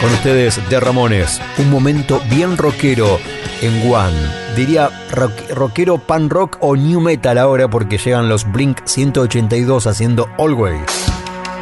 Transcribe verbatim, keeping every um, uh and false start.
Con ustedes, The Ramones, un momento bien rockero en One. Diría rock, rockero, pan rock o new metal ahora porque llegan los Blink ciento ochenta y dos haciendo Always.